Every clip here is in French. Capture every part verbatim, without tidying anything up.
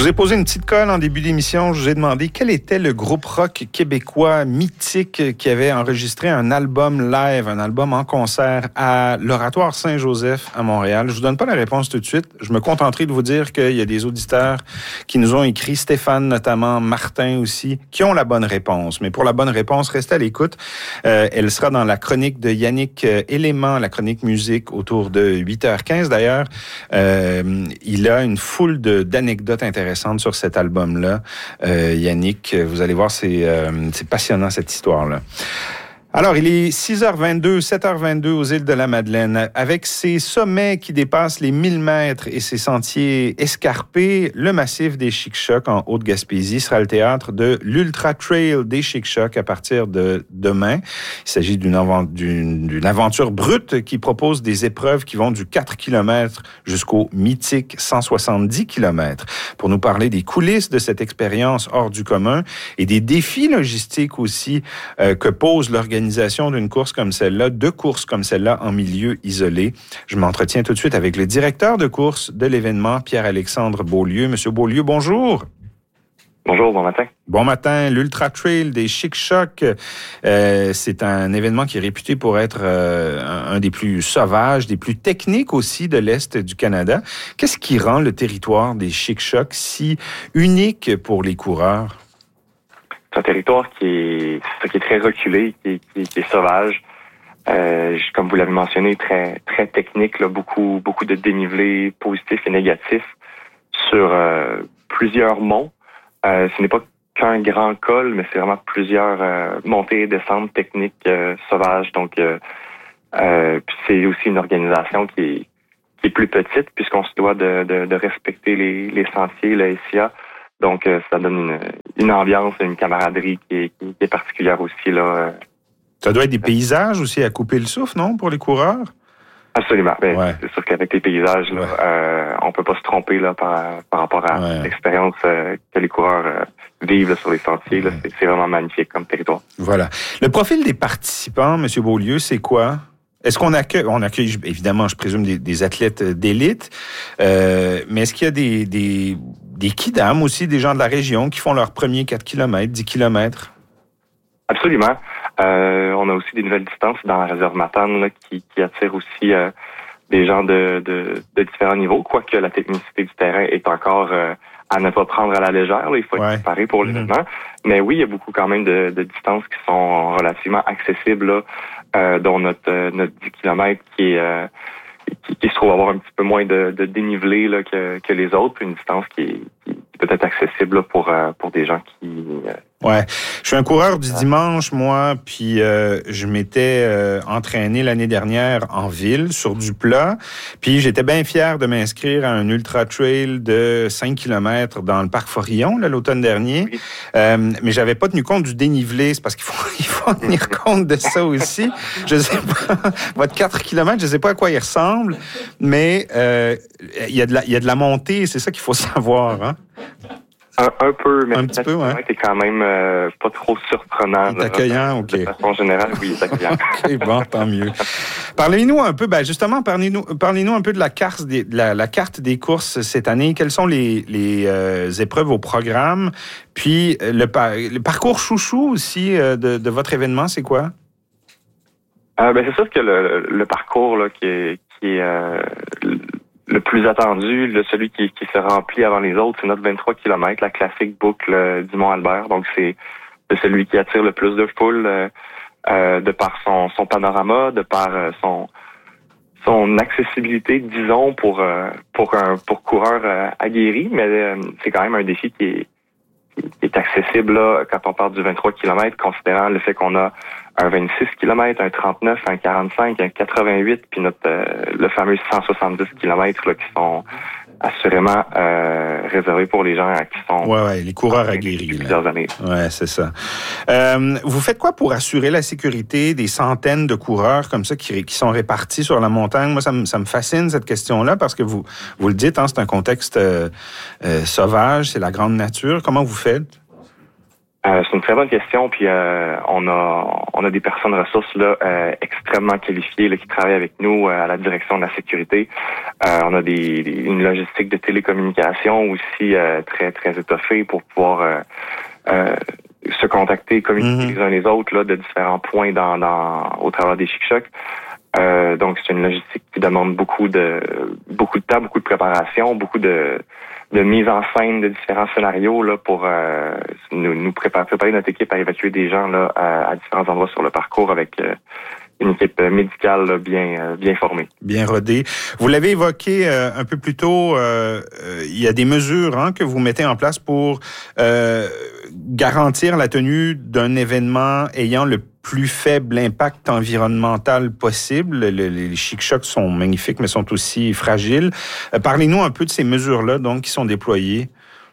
Je vous ai posé une petite colle en début d'émission. Je vous ai demandé quel était le groupe rock québécois mythique qui avait enregistré un album live, un album en concert à l'Oratoire Saint-Joseph à Montréal. Je vous donne pas la réponse tout de suite. Je me contenterai de vous dire qu'il y a des auditeurs qui nous ont écrit, Stéphane notamment, Martin aussi, qui ont la bonne réponse. Mais pour la bonne réponse, restez à l'écoute. Euh, elle sera dans la chronique de Yannick Élément, la chronique musique, autour de huit heures quinze d'ailleurs. Euh, il a une foule de, d'anecdotes intéressantes sur cet album-là. Euh, Yannick, vous allez voir, c'est, euh, c'est passionnant cette histoire-là. Alors, il est six heures vingt-deux, sept heures vingt-deux aux îles de la Madeleine. Avec ses sommets qui dépassent les mille mètres et ses sentiers escarpés, le massif des Chic-Chocs en Haute-Gaspésie sera le théâtre de l'Ultra Trail des Chic-Chocs à partir de demain. Il s'agit d'une, avant- d'une, d'une aventure brute qui propose des épreuves qui vont du quatre kilomètres jusqu'au mythique cent soixante-dix kilomètres. Pour nous parler des coulisses de cette expérience hors du commun et des défis logistiques aussi euh, que pose l'organisation d'une course comme celle-là, de courses comme celle-là en milieu isolé. Je m'entretiens tout de suite avec le directeur de course de l'événement, Pierre-Alexandre Beaulieu. Monsieur Beaulieu, bonjour. Bonjour, bon matin. Bon matin. L'Ultra Trail des Chic-Chocs, euh, c'est un événement qui est réputé pour être euh, un, un des plus sauvages, des plus techniques aussi de l'Est du Canada. Qu'est-ce qui rend le territoire des Chic-Chocs si unique pour les coureurs? C'est un territoire qui est, qui est très reculé, qui est, qui, qui est sauvage. Euh, comme vous l'avez mentionné, très très technique, là, beaucoup beaucoup de dénivelés positifs et négatifs sur euh, plusieurs monts. Euh, ce n'est pas qu'un grand col, mais c'est vraiment plusieurs euh, montées et descentes techniques euh, sauvages. Donc, euh, euh, puis c'est aussi une organisation qui est qui est plus petite puisqu'on se doit de, de, de respecter les, les sentiers, la S I A. Donc, euh, ça donne une, une ambiance, une camaraderie qui est, qui est particulière aussi, là. Ça doit être des paysages aussi à couper le souffle, non, pour les coureurs? Absolument. Ben, ouais. C'est sûr qu'avec les paysages, là, ouais. euh, on peut pas se tromper là, par, par rapport à ouais. l'expérience euh, que les coureurs euh, vivent là, sur les sentiers. Là. C'est, c'est vraiment magnifique comme territoire. Voilà. Le profil des participants, M. Beaulieu, c'est quoi? Est-ce qu'on accueille, on accueille évidemment, je présume, des, des athlètes d'élite, euh, mais est-ce qu'il y a des, des, des kidams aussi, des gens de la région qui font leurs premiers quatre kilomètres, dix kilomètres? Absolument. Euh, on a aussi des nouvelles distances dans la réserve Matane là, qui, qui attirent aussi euh, des gens de, de, de différents niveaux, quoique la technicité du terrain est encore euh, à ne pas prendre à la légère. Là, il faut être préparé pour l'événement. Mmh. Mais oui, il y a beaucoup quand même de, de distances qui sont relativement accessibles, là, euh, dont notre, euh, notre dix kilomètres qui est euh, qui, qui se trouve avoir un petit peu moins de, de dénivelé là, que, que les autres, puis une distance qui est, qui peut être accessible là, pour, euh, pour des gens qui... Euh, Ouais, je suis un coureur du dimanche, moi, puis euh, je m'étais euh, entraîné l'année dernière en ville, sur du plat, puis j'étais bien fier de m'inscrire à un ultra trail de cinq kilomètres dans le parc Forillon, là, l'automne dernier, oui. euh, mais j'avais pas tenu compte du dénivelé, c'est parce qu'il faut, il faut tenir compte de ça aussi. Je sais pas, votre quatre kilomètres, je sais pas à quoi il ressemble, mais euh, il y a de la, il y a de la montée, c'est ça qu'il faut savoir, hein? Un, un peu, mais un petit peu, ouais. C'est quand même euh, pas trop surprenant. C'est accueillant, OK. De façon générale, oui, c'est accueillant. OK, bon, tant mieux. Parlez-nous un peu, ben justement, parlez-nous, parlez-nous un peu de la carte des, de la, la carte des courses cette année. Quelles sont les, les euh, épreuves au programme? Puis, le, le parcours chouchou aussi euh, de, de votre événement, c'est quoi? Euh, ben, c'est sûr que le, le parcours là, qui est, qui est euh, le plus attendu, le, celui qui, qui se remplit avant les autres, c'est notre vingt-trois kilomètres, la classique boucle du Mont-Albert. Donc, c'est, c'est celui qui attire le plus de foule euh, euh, de par son, son panorama, de par euh, son son accessibilité, disons, pour euh, pour un pour coureur euh, aguerri. Mais euh, c'est quand même un défi qui est, qui est accessible là, quand on parle du vingt-trois kilomètres, considérant le fait qu'on a un vingt-six kilomètres, un trente-neuf, un quarante-cinq, un quatre-vingt-huit, puis notre euh, le fameux cent soixante-dix kilomètres là, qui sont assurément euh, réservés pour les gens qui sont... Ouais, ouais, les coureurs aguerris. Plusieurs années. Ouais, c'est ça. Euh, vous faites quoi pour assurer la sécurité des centaines de coureurs comme ça qui, qui sont répartis sur la montagne? Moi, ça me, ça me fascine, cette question-là, parce que vous, vous le dites, hein, c'est un contexte euh, euh, sauvage, c'est la grande nature. Comment vous faites? Euh, c'est une très bonne question, puis euh, on a on a des personnes ressources là euh, extrêmement qualifiées là, qui travaillent avec nous euh, à la direction de la sécurité. Euh, on a des, des une logistique de télécommunication aussi euh, très très étoffée pour pouvoir euh, euh, se contacter, communiquer mm-hmm. les uns les autres là de différents points dans dans au travers des Chic-Chocs. Euh, donc c'est une logistique qui demande beaucoup de beaucoup de temps, beaucoup de préparation, beaucoup de de mise en scène de différents scénarios là pour euh, nous, nous préparer, préparer notre équipe à évacuer des gens là à, à différents endroits sur le parcours avec euh, une équipe médicale là, bien euh, bien formée. Bien rodée. Vous l'avez évoqué euh, un peu plus tôt, euh, euh, il y a des mesures hein, que vous mettez en place pour euh, garantir la tenue d'un événement ayant le plus faible impact environnemental possible. Le, les Chic-Chocs sont magnifiques, mais sont aussi fragiles. Euh, parlez-nous un peu de ces mesures-là, donc, qui sont déployées.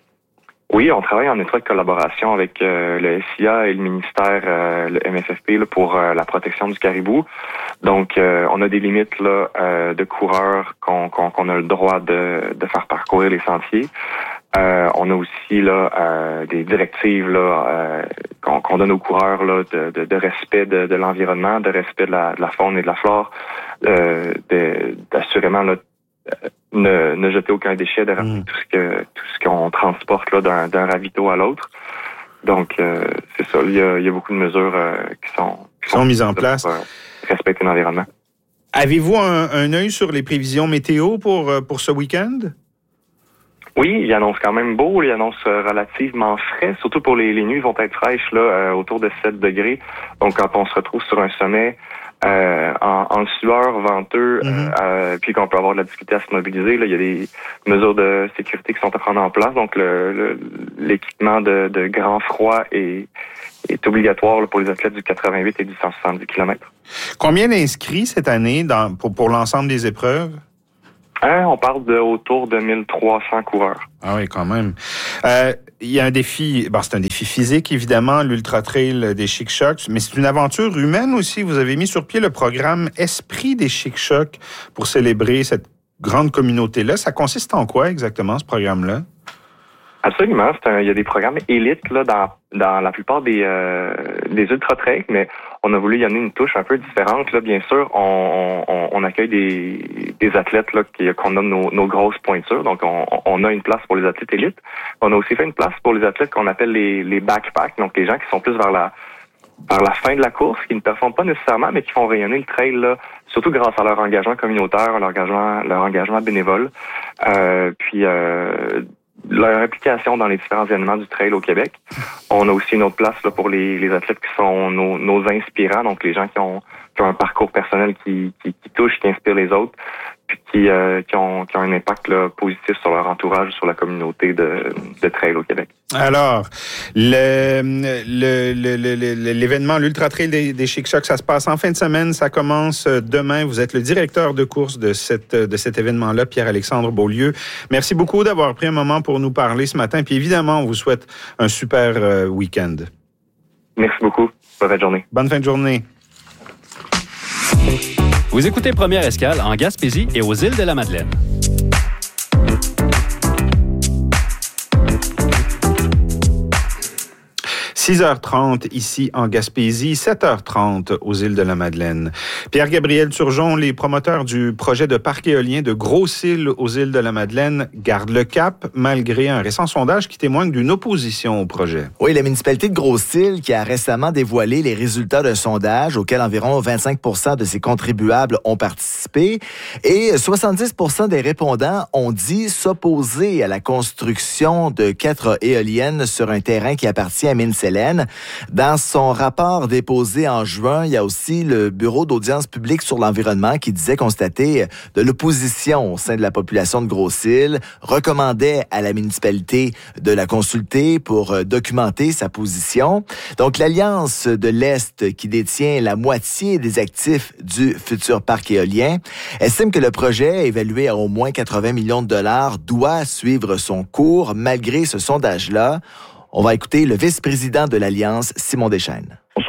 Oui, on travaille en étroite collaboration avec euh, le S I A et le ministère, euh, le M F F P, là, pour euh, la protection du caribou. Donc, euh, on a des limites là euh, de coureurs qu'on, qu'on, qu'on a le droit de, de faire parcourir les sentiers. Euh, on a aussi là euh, des directives là euh, qu'on, qu'on donne aux coureurs là de, de, de respect de, de l'environnement, de respect de la, de la faune et de la flore, euh, de, d'assurément là ne, ne jeter aucun déchet, de ramener mmh. tout ce que tout ce qu'on transporte là d'un, d'un ravito à l'autre. Donc euh, c'est ça, il y a, il y a beaucoup de mesures euh, qui sont qui sont, sont mises en place pour euh, respecter l'environnement. Avez-vous un, un œil sur les prévisions météo pour pour ce week-end? Oui, il annonce quand même beau, il annonce relativement frais, surtout pour les, les nuits vont être fraîches là, euh, autour de sept degrés. Donc quand on se retrouve sur un sommet euh, en, en sueur, venteux, mm-hmm. euh, puis qu'on peut avoir de la difficulté à se mobiliser, là, il y a des mesures de sécurité qui sont à prendre en place. Donc le, le, l'équipement de, de grand froid est, est obligatoire là, pour les athlètes du quatre-vingt-huit et du cent soixante-dix kilomètres. Combien d'inscrits cette année dans, pour, pour l'ensemble des épreuves? Hein, on parle de autour de mille trois cents coureurs. Ah oui, quand même. Euh, il y a un défi, bon, c'est un défi physique, évidemment, l'Ultra Trail des Chic-Chocs, mais c'est une aventure humaine aussi. Vous avez mis sur pied le programme Esprit des Chic-Chocs pour célébrer cette grande communauté-là. Ça consiste en quoi exactement, ce programme-là? Absolument. C'est un, il y a des programmes élites là, dans, dans la plupart des, euh, des ultra-trails, mais on a voulu y amener une touche un peu différente. Là, bien sûr, on, on, on accueille des, des athlètes là, qui, qu'on nomme nos, nos grosses pointures. Donc, on, on a une place pour les athlètes élites. On a aussi fait une place pour les athlètes qu'on appelle les, les backpacks, donc les gens qui sont plus vers la vers la fin de la course, qui ne performent pas nécessairement, mais qui font rayonner le trail, là, surtout grâce à leur engagement communautaire, leur engagement, leur engagement bénévole. Euh, puis... Euh, leur implication dans les différents événements du trail au Québec. On a aussi une autre place là, pour les, les athlètes qui sont nos, nos inspirants, donc les gens qui ont, qui ont un parcours personnel qui, qui, qui touche, qui inspire les autres, puis qui, euh, qui, ont, qui ont un impact là, positif sur leur entourage, sur la communauté de, de trail au Québec. Alors, le, le, le, le, l'événement, l'Ultra Trail des, des Chic-Chocs, ça se passe en fin de semaine, ça commence demain. Vous êtes le directeur de course de, cette, de cet événement-là, Pierre-Alexandre Beaulieu. Merci beaucoup d'avoir pris un moment pour nous parler ce matin. Puis évidemment, on vous souhaite un super euh, week-end. Merci beaucoup. Bonne fin de journée. Bonne fin de journée. Vous écoutez Première Escale en Gaspésie et aux îles de la Madeleine. six heures trente ici en Gaspésie, sept heures trente aux îles de la Madeleine. Pierre-Gabriel Turgeon, les promoteurs du projet de parc éolien de Grosse-Île aux îles de la Madeleine, gardent le cap malgré un récent sondage qui témoigne d'une opposition au projet. Oui, la municipalité de Grosse-Île qui a récemment dévoilé les résultats d'un sondage auquel environ vingt-cinq pour cent de ses contribuables ont participé et soixante-dix pour cent des répondants ont dit s'opposer à la construction de quatre éoliennes sur un terrain qui appartient à Mines-Hélène. Dans son rapport déposé en juin, il y a aussi le Bureau d'audience publique sur l'environnement qui disait constater de l'opposition au sein de la population de Grosse-Île, recommandait à la municipalité de la consulter pour documenter sa position. Donc, l'Alliance de l'Est, qui détient la moitié des actifs du futur parc éolien, estime que le projet, évalué à au moins quatre-vingts millions de dollars, doit suivre son cours malgré ce sondage-là. On va écouter le vice-président de l'Alliance, Simon Deschênes. On souhaite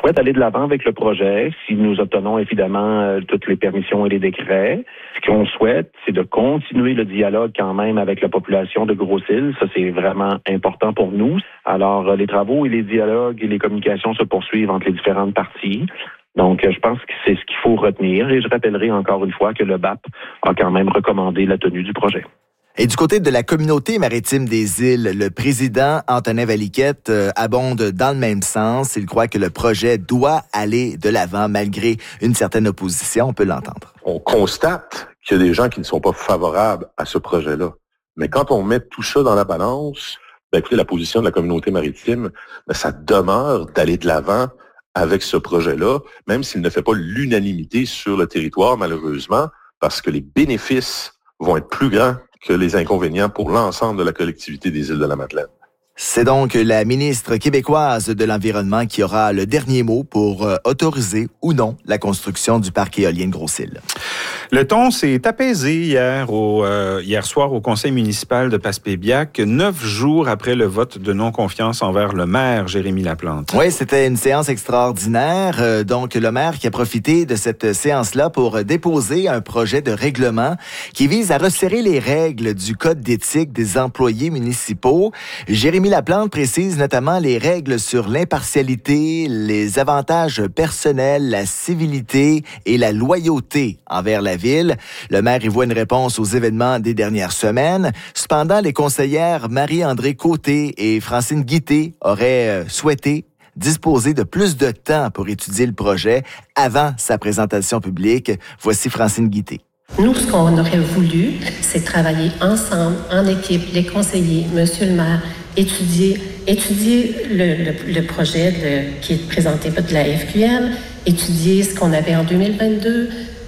souhaite aller de l'avant avec le projet si nous obtenons évidemment euh, toutes les permissions et les décrets. Ce qu'on souhaite, c'est de continuer le dialogue quand même avec la population de Gros-Île. Ça, c'est vraiment important pour nous. Alors, euh, les travaux et les dialogues et les communications se poursuivent entre les différentes parties. Donc, je pense que c'est ce qu'il faut retenir. Et je rappellerai encore une fois que le B A P a quand même recommandé la tenue du projet. Et du côté de la communauté maritime des îles, le président Antonin Valiquette euh, abonde dans le même sens. Il croit que le projet doit aller de l'avant malgré une certaine opposition. On peut l'entendre. On constate qu'il y a des gens qui ne sont pas favorables à ce projet-là. Mais quand on met tout ça dans la balance, ben, écoutez, la position de la communauté maritime, ben, ça demeure d'aller de l'avant avec ce projet-là, même s'il ne fait pas l'unanimité sur le territoire, malheureusement, parce que les bénéfices vont être plus grands que les inconvénients pour l'ensemble de la collectivité des îles de la Madeleine. C'est donc la ministre québécoise de l'Environnement qui aura le dernier mot pour euh, autoriser ou non la construction du parc éolien de Gros-Île. Le ton s'est apaisé hier, au, euh, hier soir au conseil municipal de Passepébiac, neuf jours après le vote de non-confiance envers le maire Jérémy Laplante. Oui, c'était une séance extraordinaire. Euh, donc, le maire qui a profité de cette séance-là pour déposer un projet de règlement qui vise à resserrer les règles du code d'éthique des employés municipaux. Jérémy Laplante précise notamment les règles sur l'impartialité, les avantages personnels, la civilité et la loyauté envers la ville. Le maire y voit une réponse aux événements des dernières semaines. Cependant, les conseillères Marie-André Côté et Francine Guité auraient souhaité disposer de plus de temps pour étudier le projet avant sa présentation publique. Voici Francine Guité. Nous, ce qu'on aurait voulu, c'est travailler ensemble, en équipe, les conseillers, monsieur le maire, étudier, étudier le, le, le projet de, qui est présenté par de la F Q M, étudier ce qu'on avait en deux mille vingt-deux,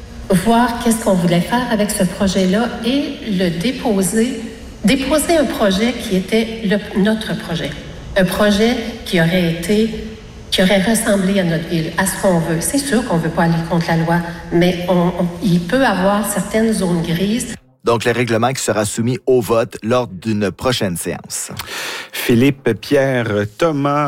voir qu'est-ce qu'on voulait faire avec ce projet-là et le déposer, déposer un projet qui était le, notre projet. Un projet qui aurait été, qui aurait ressemblé à notre ville, à ce qu'on veut. C'est sûr qu'on ne veut pas aller contre la loi, mais on, on, il peut avoir certaines zones grises. Donc, le règlement qui sera soumis au vote lors d'une prochaine séance. Philippe Pierre Thomas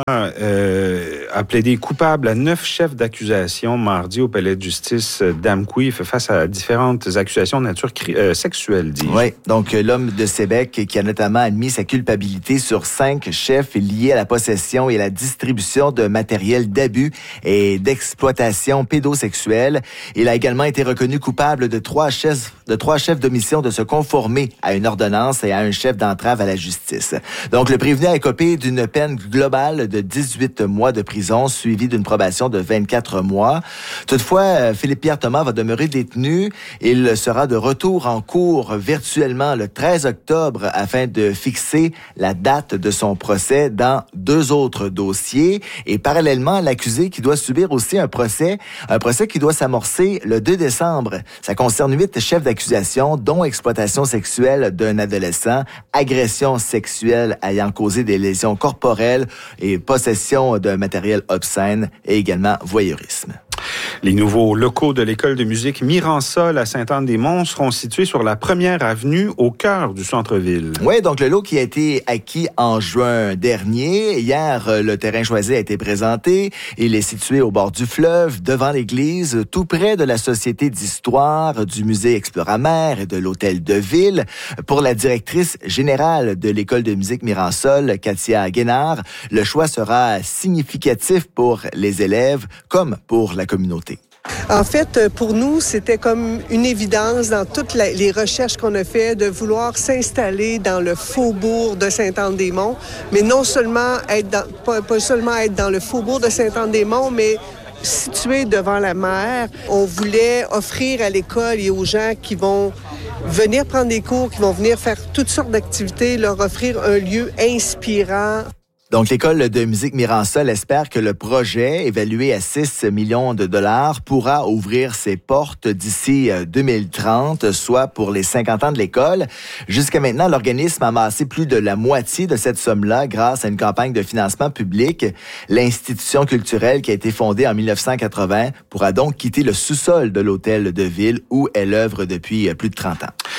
euh, a plaidé coupable à neuf chefs d'accusation mardi au palais de justice d'Amqui. Il fait face à différentes accusations de nature cri- euh, sexuelle, dis-je. Oui, donc l'homme de Sébec qui a notamment admis sa culpabilité sur cinq chefs liés à la possession et la distribution de matériel d'abus et d'exploitation pédosexuelle. Il a également été reconnu coupable de trois chefs, de trois chefs d'omission de se conformer à une ordonnance et à un chef d'entrave à la justice. Donc, le prévenu a écopé d'une peine globale de dix-huit mois de prison, suivie d'une probation de vingt-quatre mois. Toutefois, Philippe-Pierre Thomas va demeurer détenu. Il sera de retour en cours virtuellement le treize octobre afin de fixer la date de son procès dans deux autres dossiers. Et parallèlement, l'accusé qui doit subir aussi un procès, un procès qui doit s'amorcer le deux décembre. Ça concerne huit chefs d'accusation, dont exploitation sexuelle d'un adolescent, agression sexuelle ayant causé des lésions corporelles et possession d'un matériel obscène et également voyeurisme. Les nouveaux locaux de l'école de musique Miransol à Sainte-Anne-des-Monts seront situés sur la première avenue au cœur du centre-ville. Oui, donc le lot qui a été acquis en juin dernier. Hier, le terrain choisi a été présenté. Il est situé au bord du fleuve, devant l'église, tout près de la Société d'histoire, du musée Exploramer et de l'hôtel de ville. Pour la directrice générale de l'école de musique Miransol, Katia Guénard, le choix sera significatif pour les élèves comme pour la communauté. En fait, pour nous, c'était comme une évidence dans toutes la, les recherches qu'on a fait de vouloir s'installer dans le faubourg de Sainte-Anne-des-Monts, mais non seulement être dans, pas, pas seulement être dans le faubourg de Sainte-Anne-des-Monts, mais situé devant la mer. On voulait offrir à l'école et aux gens qui vont venir prendre des cours, qui vont venir faire toutes sortes d'activités, leur offrir un lieu inspirant. Donc, l'école de musique Miransol espère que le projet, évalué à six millions de dollars, pourra ouvrir ses portes d'ici deux mille trente, soit pour les cinquante ans de l'école. Jusqu'à maintenant, l'organisme a amassé plus de la moitié de cette somme-là grâce à une campagne de financement public. L'institution culturelle qui a été fondée en dix-neuf cent quatre-vingts pourra donc quitter le sous-sol de l'hôtel de ville où elle œuvre depuis plus de trente ans.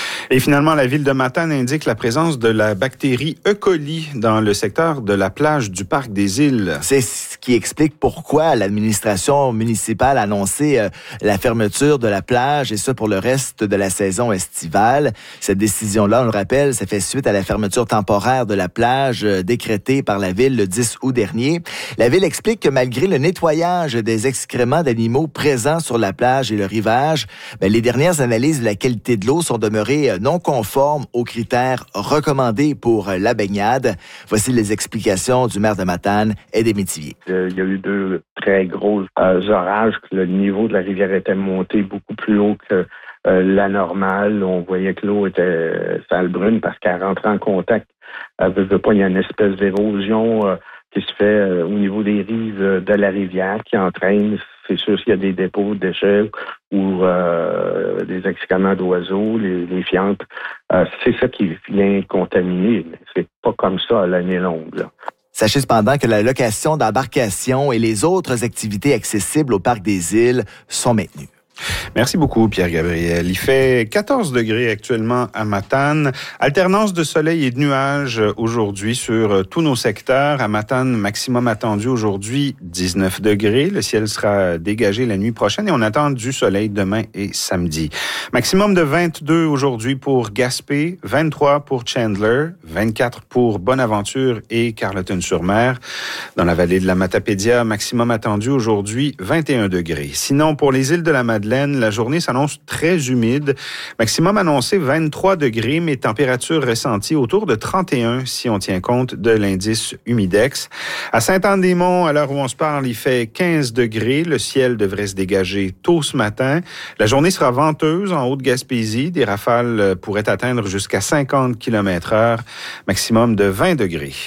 Et finalement, la ville de Matane indique la présence de la bactérie E. coli dans le secteur de la plage du Parc des Îles. C'est ce qui explique pourquoi l'administration municipale a annoncé euh, la fermeture de la plage, et ça pour le reste de la saison estivale. Cette décision-là, on le rappelle, ça fait suite à la fermeture temporaire de la plage euh, décrétée par la ville le dix août dernier. La ville explique que malgré le nettoyage des excréments d'animaux présents sur la plage et le rivage, bien, les dernières analyses de la qualité de l'eau sont demeurées non conformes aux critères recommandés pour la baignade. Voici les explications du maire de Matane, Ed Métivier. Il y a eu deux très gros euh, orages. Le niveau de la rivière était monté beaucoup plus haut que euh, la normale. On voyait que l'eau était sale brune parce qu'elle rentrait en contact. Elle veut, veut pas, il y a une espèce d'érosion euh, qui se fait euh, au niveau des rives euh, de la rivière qui entraîne, c'est sûr s'il y a des dépôts de déchets ou euh, des excréments d'oiseaux, les, les fientes, euh, c'est ça qui vient contaminer. C'est pas comme ça à l'année longue, là. Sachez cependant que la location d'embarcation et les autres activités accessibles au Parc des Îles sont maintenues. Merci beaucoup, Pierre-Gabriel. Il fait quatorze degrés actuellement à Matane. Alternance de soleil et de nuages aujourd'hui sur tous nos secteurs. À Matane, maximum attendu aujourd'hui, dix-neuf degrés. Le ciel sera dégagé la nuit prochaine et on attend du soleil demain et samedi. Maximum de vingt-deux aujourd'hui pour Gaspé, vingt-trois pour Chandler, vingt-quatre pour Bonaventure et Carleton-sur-Mer. Dans la vallée de la Matapédia, maximum attendu aujourd'hui, vingt et un degrés. Sinon, pour les îles de la Madeleine, la journée s'annonce très humide. Maximum annoncé vingt-trois degrés, mais température ressentie autour de trente et un si on tient compte de l'indice humidex. À Sainte-Anne-des-Monts, à l'heure où on se parle, il fait quinze degrés. Le ciel devrait se dégager tôt ce matin. La journée sera venteuse en Haute-Gaspésie. Des rafales pourraient atteindre jusqu'à cinquante kilomètres heure. Maximum de vingt degrés.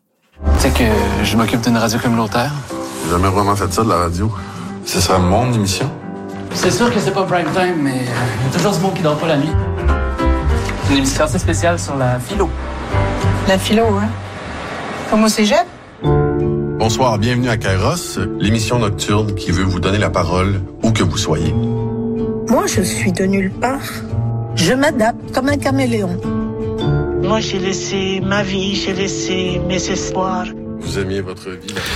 Tu sais que je m'occupe d'une radio communautaire. J'ai jamais vraiment fait ça de la radio. Ce sera mon émission. C'est sûr que c'est pas prime time, mais il y a toujours ce monde qui dort pas la nuit. Une émission assez spéciale sur la philo. La philo, hein? Comme au cégep? Bonsoir, bienvenue à Kairos, l'émission nocturne qui veut vous donner la parole où que vous soyez. Moi, je suis de nulle part. Je m'adapte comme un caméléon. Moi, j'ai laissé ma vie, j'ai laissé mes espoirs. Vous aimiez votre vie?